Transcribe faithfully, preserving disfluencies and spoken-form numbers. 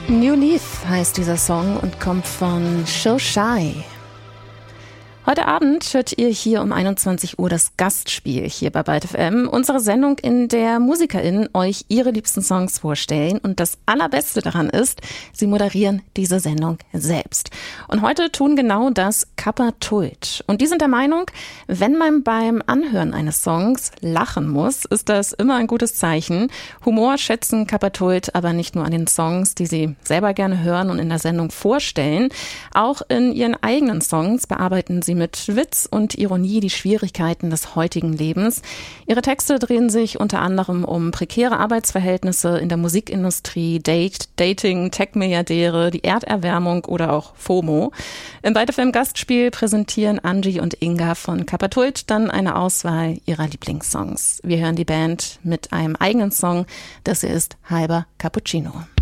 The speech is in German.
New Leaf heißt dieser Song und kommt von So Shy. Heute Abend hört ihr hier um einundzwanzig Uhr das Gastspiel hier bei Byte F M. Unsere Sendung, in der MusikerInnen euch ihre liebsten Songs vorstellen. Und das Allerbeste daran ist, sie moderieren diese Sendung selbst. Und heute tun genau das Kappa Tuit. Und die sind der Meinung, wenn man beim Anhören eines Songs lachen muss, ist das immer ein gutes Zeichen. Humor schätzen Kappa Tuit aber nicht nur an den Songs, die sie selber gerne hören und in der Sendung vorstellen. Auch in ihren eigenen Songs bearbeiten sie mit Witz und Ironie die Schwierigkeiten des heutigen Lebens. Ihre Texte drehen sich unter anderem um prekäre Arbeitsverhältnisse in der Musikindustrie, Date, Dating, Tech-Milliardäre, die Erderwärmung oder auch FOMO. Im Byte F M Gastspiel präsentieren Angie und Inga von Kappa Tuit dann eine Auswahl ihrer Lieblingssongs. Wir hören die Band mit einem eigenen Song, das hier ist Halber Cappuccino.